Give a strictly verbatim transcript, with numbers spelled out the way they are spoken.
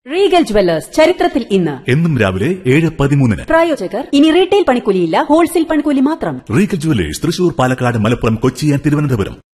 Regal jewellers ചരിത്രത്തിൽ ഇന്ന് എന്നും രാവിലെ ഏഴ് പതിമൂന്നിന്. പ്രായോജകർ ഇനി റീറ്റെയിൽ പണിക്കൂലിയില്ല, ഹോൾസെയിൽ പണിക്കൂലി മാത്രം. Regal jewellers Thrissur, Palakkad, Malappuram, Kochi, Thiruvananthapuram.